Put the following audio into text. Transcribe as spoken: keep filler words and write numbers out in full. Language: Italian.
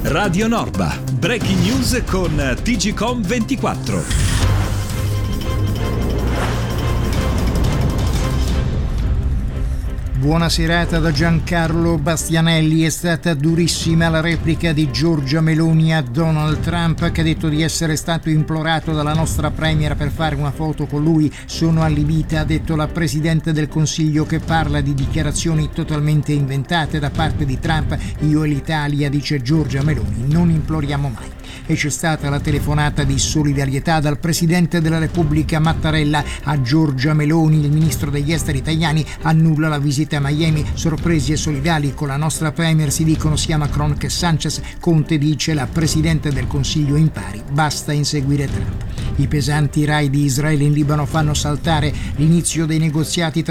Radio Norba. Breaking news con T G C O M ventiquattro. Buona serata da Giancarlo Bastianelli. È stata durissima la replica di Giorgia Meloni a Donald Trump, che ha detto di essere stato implorato dalla nostra premier per fare una foto con lui. Sono allibita, ha detto la Presidente del Consiglio, che parla di dichiarazioni totalmente inventate da parte di Trump. Io e l'Italia, dice Giorgia Meloni, non imploriamo mai. E c'è stata la telefonata di solidarietà dal Presidente della Repubblica Mattarella a Giorgia Meloni. Il ministro degli esteri italiani annulla la visita a Miami. Sorpresi e solidali con la nostra premier, si dicono sia Macron che Sanchez. Conte dice la Presidente del Consiglio impari, basta inseguire Trump. I pesanti raid di Israele in Libano fanno saltare l'inizio dei negoziati tra